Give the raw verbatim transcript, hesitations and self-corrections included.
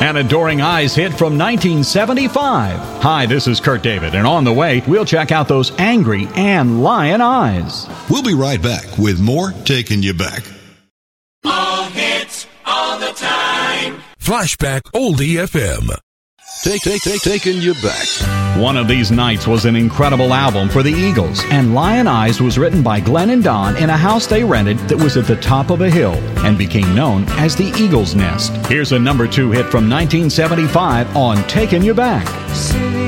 An Adoring Eyes hit from nineteen seventy-five. Hi, this is Kurt David, and on the way, we'll check out those angry and lion eyes. We'll be right back with more Taking You Back. All hits, all the time. Flashback Oldie F M. Take, take, take, Taking You Back. One of These Nights was an incredible album for the Eagles, and Lion Eyes was written by Glenn and Don in a house they rented that was at the top of a hill and became known as the Eagle's Nest. Here's a number two hit from nineteen seventy-five on Taking You Back. Singing